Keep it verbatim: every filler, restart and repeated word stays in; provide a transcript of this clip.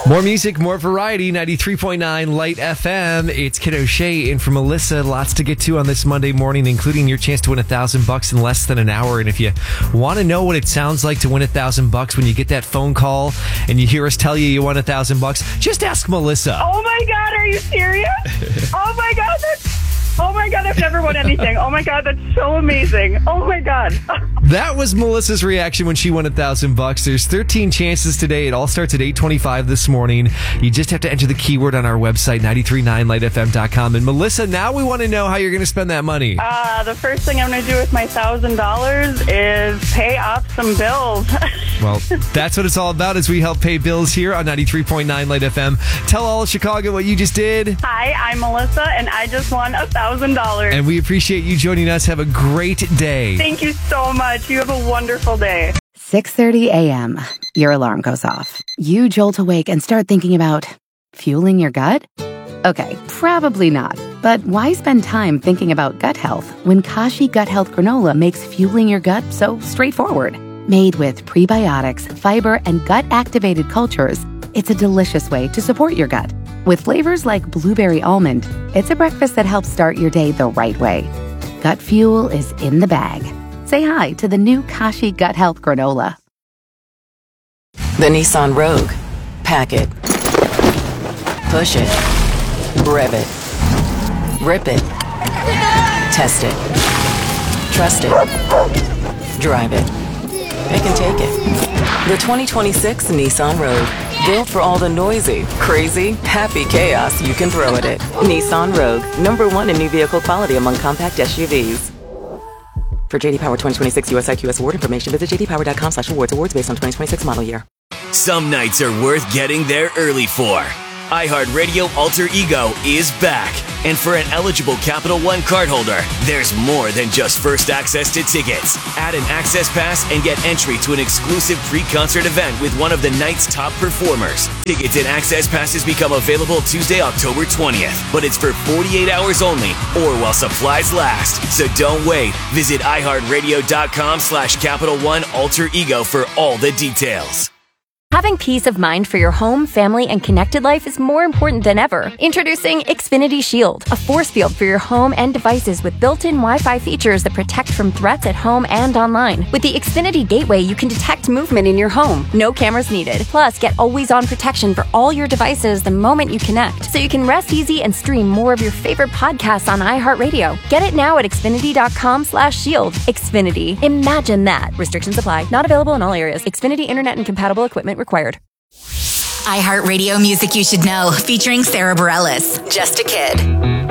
More music, more variety, ninety-three point nine Light F M. It's Kid O'Shea in for Melissa. Lots to get to on this Monday morning, including your chance to win a thousand bucks in less than an hour. And if you want to know what it sounds like to win a thousand bucks when you get that phone call and you hear us tell you you won a thousand bucks, just ask Melissa. Oh my God, are you serious? Oh my God, that's... Oh my God, I've never won anything. Oh my God, that's so amazing. Oh my God. That was Melissa's reaction when she won a thousand bucks. There's thirteen chances today. It all starts at eight twenty-five this morning. You just have to enter the keyword on our website, nine three nine light f m dot com. And Melissa, now we want to know how you're going to spend that money. Uh, the first thing I'm going to do with my thousand dollars is pay off some bills. Well, that's what it's all about as we help pay bills here on ninety-three point nine Light F M. Tell all of Chicago what you just did. Hi, I'm Melissa, and I just won a thousand dollars. And we appreciate you joining us. Have a great day. Thank you so much. You have a wonderful day. six thirty a.m. Your alarm goes off. You jolt awake and start thinking about fueling your gut? Okay, probably not. But why spend time thinking about gut health when Kashi Gut Health Granola makes fueling your gut so straightforward? Made with prebiotics, fiber, and gut-activated cultures, it's a delicious way to support your gut. With flavors like blueberry almond, it's a breakfast that helps start your day the right way. Gut fuel is in the bag. Say hi to the new Kashi Gut Health Granola. The Nissan Rogue. Pack it. Push it. Rev it. Rip it. Test it. Trust it. Drive it. It can take it. The twenty twenty-six Nissan Rogue. Built for all the noisy, crazy, happy chaos you can throw at it. Nissan Rogue. Number one in new vehicle quality among compact S U Vs. For J D Power twenty twenty-six U S I Q S award information, visit j d power dot com slash awards. Awards based on twenty twenty-six model year. Some nights are worth getting there early for. iHeartRadio Alter Ego is back. And for an eligible Capital One cardholder, there's more than just first access to tickets. Add an access pass and get entry to an exclusive pre-concert event with one of the night's top performers. Tickets and access passes become available Tuesday, October twentieth. But it's for forty-eight hours only or while supplies last. So don't wait. Visit iHeartRadio.com slash Capital One Alter Ego for all the details. Having peace of mind for your home, family, and connected life is more important than ever. Introducing Xfinity Shield, a force field for your home and devices with built-in Wi-Fi features that protect from threats at home and online. With the Xfinity Gateway, you can detect movement in your home. No cameras needed. Plus, get always-on protection for all your devices the moment you connect, so you can rest easy and stream more of your favorite podcasts on iHeartRadio. Get it now at Xfinity.com slash shield. Xfinity. Imagine that. Restrictions apply. Not available in all areas. Xfinity Internet and compatible equipment required. iHeartRadio Music You Should Know, featuring Sarah Bareilles. Just a Kid.